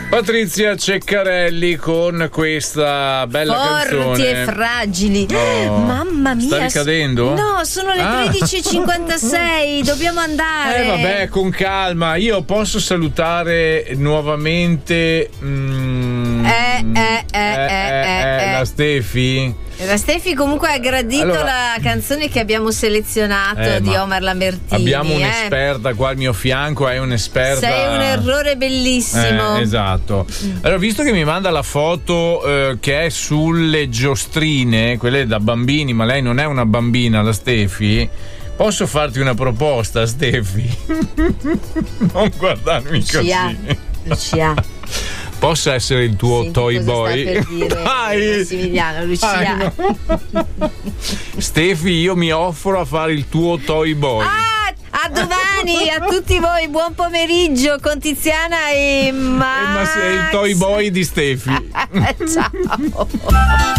Patrizia Ceccarelli con questa bella canzone. Forti e fragili. Mamma mia. Stavi cadendo? No, sono le 13:56. Dobbiamo andare. Vabbè, con calma. Io posso salutare nuovamente la Stefi? La Stefi comunque ha gradito la canzone che abbiamo selezionato di Omar Lambertini. Abbiamo un'esperta qua al mio fianco, è un'esperta. Sei un errore bellissimo. Esatto. Allora, visto che mi manda la foto che è sulle giostrine, quelle da bambini, ma lei non è una bambina, la Stefi. Posso farti una proposta, Stefi? Non guardarmi così. Lucia. Posso essere il tuo toy boy? Per dire, Massimiliano, Lucia. No. Stefi, io mi offro a fare il tuo toy boy. A domani a tutti voi, buon pomeriggio con Tiziana e Max. Ma sei il toy boy di Stefi. Ciao.